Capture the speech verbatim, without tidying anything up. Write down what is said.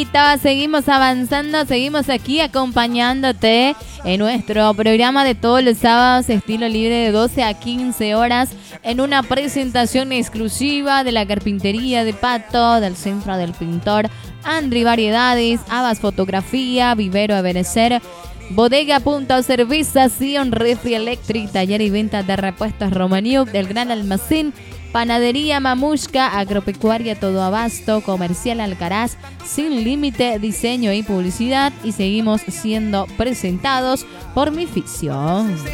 Seguimos avanzando, seguimos aquí acompañándote en nuestro programa de todos los sábados, estilo libre, de doce a quince horas, en una presentación exclusiva de la carpintería de Pato, del Centro del Pintor, Andri Variedades, Abas Fotografía, Vivero Ebenecer, Bodega Punto Cerveza, Sion Refri Electric, taller y venta de repuestos Romaniuk, del Gran Almacén, Panadería Mamushka, Agropecuaria Todo Abasto, Comercial Alcaraz, Sin Límite, Diseño y Publicidad, y seguimos siendo presentados por Mificio.